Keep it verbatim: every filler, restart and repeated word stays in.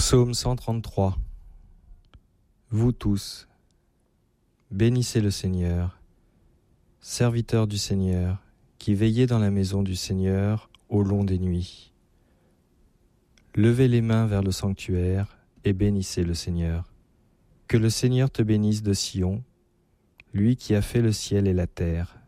Psaume cent trente-trois. Vous tous, bénissez le Seigneur, serviteurs du Seigneur, qui veillez dans la maison du Seigneur au long des nuits. Levez les mains vers le sanctuaire et bénissez le Seigneur. Que le Seigneur te bénisse de Sion, lui qui a fait le ciel et la terre.